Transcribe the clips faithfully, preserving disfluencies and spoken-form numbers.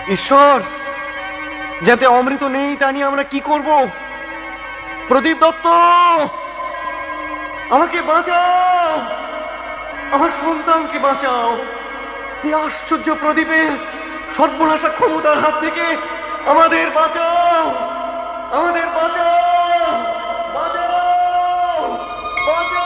ঈশ্বর, যাতে অমৃত নেই তা নিয়ে আমরা কি করব? প্রদীপ দত্ত, আমাকে বাঁচাও, আমার সন্তানকে বাঁচাও। এই আশ্চর্য প্রদীপের সর্বনাশা ক্ষমতার হাত থেকে আমাদের বাঁচাও, আমাদের বাঁচাও, বাঁচাও, বাঁচাও।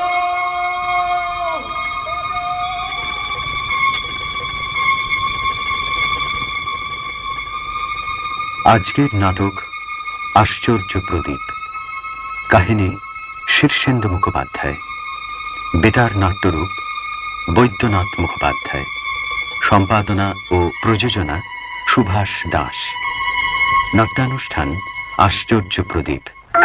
আজকের নাটক আশ্চর্য প্রদীপ। কাহিনী শীর্ষেন্দু মুখোপাধ্যায়। বেতার নাট্যরূপ বৈদ্যনাথ মুখোপাধ্যায়। সম্পাদনা ও প্রযোজনা সুভাষ দাস। নাট্যানুষ্ঠান আশ্চর্য প্রদীপ।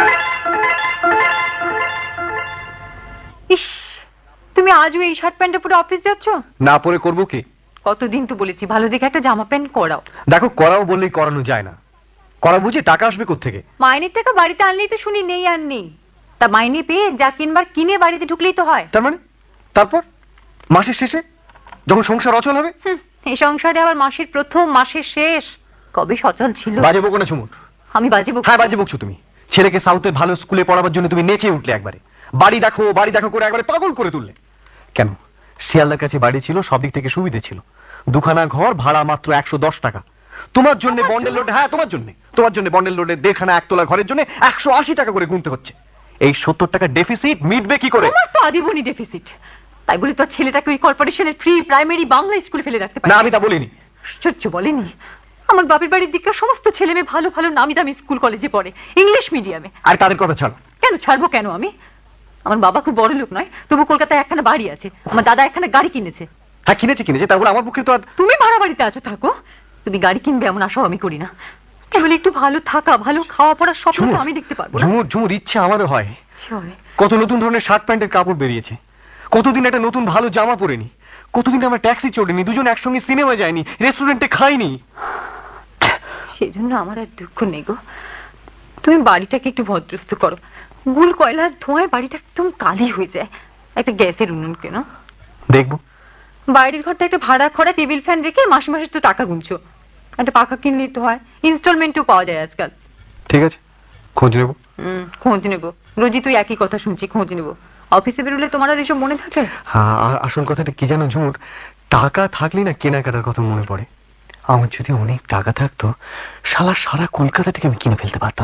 ইস, তুমি আজও এই শার্ট প্যান্টে পরে অফিস যাচ্ছ? না পরে করবো কি? কতদিন তো বলেছি ভালো দেখে একটা জামা প্যান্ট করাও। দেখো, করাও বললেই করানো যায় না। করা বুঝে টাকা আসবে কোত্থেকে? মাইনের টাকা বাড়িতে আনলেই তো শুনি নেই আর নেই। তা মাইনে পেয়ে যা কিনবার কিনে বাড়িতে ঢুকলেই তো হয়। তার মানে তারপর মাসের শেষে যখন সংসার অচল হবে? এই সংসারে আবার মাসের প্রথম মাসের শেষ কবে সচল ছিল? বাজে বকো না ঝুমুর। আমি বাজে বকছি? হ্যাঁ, বাজে বকছো তুমি। ছেলেকে সাউথে ভালো স্কুলে পড়াবার জন্য তুমি নেচে উঠলে, একবারে বাড়ি দেখো বাড়ি দেখো করে একবারে পাগল করে তুললে। কেন? শিয়ালদার কাছে বাড়ি ছিল, সব দিক থেকে সুবিধে ছিল। দুখানা ঘর, ভাড়া মাত্র একশো দশ টাকা। তোমার জন্য বন্ডেল রোডে, হ্যাঁ তোমার জন্য তোমার জন্য বন্ডেল রোডে দেড়খানা একতলা ঘরের জন্য একশো আশি টাকা করে গুনতে হচ্ছে। এই সত্তর টাকা ডেফিসিট মিটবে কি করে? তোমার তো আজীবনই ডেফিসিট। তাই বলে তো ছেলেটাকে ওই কর্পোরেশনের ফ্রি প্রাইমারি বাংলা স্কুলে ফেলে রাখতে পারি না, আমি তা বলিনি। আশ্চর্য বলেনি? আমার বাপের বাড়ির দিককার সমস্ত ছেলে মেয়ে ভালো ভালো নামি দামি স্কুল কলেজে পড়ে, ইংলিশ মিডিয়ামে। আর তাদের কথা ছাড়ো। কেন ছাড়বো? কেন? আমি আমার বাবা খুব বড় লোক নয়, তবু কলকাতায় একখানা বাড়ি আছে। আমার দাদা একখানা গাড়ি কিনেছে। হ্যাঁ, কিনেছে কিনেছে তারপর আমার পক্ষে তো আর। তুমি ভাড়া বাড়িতে আছো, থাকো। তুমি গাড়ি কিনবে এমন আশাও আমি করি না। কেবল একটু ভালো থাকা, ভালো খাওয়া পড়ার স্বপ্ন তো আমি দেখতে পারবো না। ঝুমুর ঝুমুর ইচ্ছে আমারও হয়। কত নতুন ধরনের শার্ট প্যান্টের কাপড় বেরিয়েছে, কতদিন একটা নতুন ভালো জামা পরেনি, কতদিন আমরা ট্যাক্সি চড়িনি, দুজন একসঙ্গে সিনেমা যায়নি, রেস্টুরেন্টে খাইনি। সেজন্য আমার আর দুঃখ নেই গো। তুমি বাড়িটাকে একটু ভদ্রস্থ করো। গুল কয়লার ধোঁয়ায় বাড়িটা একদম কালি হয়ে যায়। একটা গ্যাসের উনুন কেন? দেখবো। বাইরের ঘরটা একটা ভাড়া করা টেবিল ফ্যান রেখে মাসে মাসে তো টাকা গুনছো। একটা পাখা কিনলেই তো হয়, ইনস্টলমেন্টও পাওয়া যায় আজকাল। ঠিক আছে, খোঁজ নেবো। হুম, খোঁজ নেবো। রোজই তুই একই কথা শুনছি, খোঁজ নেবো। অফিসে বেরোলে তোমার আর এসব মনে থাকে? হ্যাঁ, আসল কথাটা কি জানো ঝুমুর, টাকা থাকলে না কেনাকাটার কথা মনে পড়ে। আমার যদি অনেক টাকা থাকতো, সারা সারা কলকাতাটাকে আমি কিনে ফেলতে পারতাম।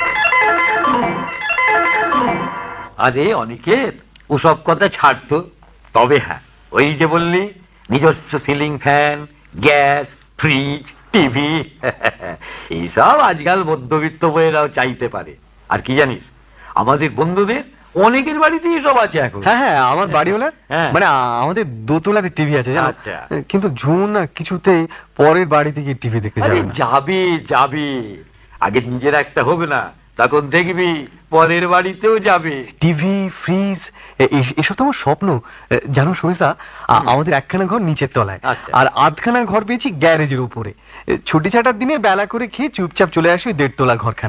আরে অনিকেত, ওসব কথা ছাড়তো। তবে হ্যাঁ, ওই যে বললি নিজস্ব ceiling fan, gas, fridge, TV, এইসব আজকাল মধ্যবিত্ত বইয়েরাও চাইতে পারে। আর কি জানিস, আমাদের বন্ধুদের অনেকের বাড়িতে এসব আছে এখন। হ্যাঁ হ্যাঁ, আমার বাড়ি হলে মানে আমাদের দোতলাতে টিভি আছে জানো। কিন্তু ঝুমুর না কিছুতেই পরের বাড়িতে গিয়ে টিভি দেখতে যাবে না। যাবে যাবে, আগে নিজের একটা হোক না, তখন দেখবি পরের বাড়িতেও যাবে। টিভি, ফ্রিজ, এসব তো আমার স্বপ্ন জানো সুমিসা। আমাদের একখানা ঘর নিচের তলায়, আর আধখানা ঘর পেয়েছি গ্যারেজের উপরে। ছুটি ছাটার দিনে বেলা করে খেয়ে চুপচাপ চলে আসি দেড় তলা ঘরখানা।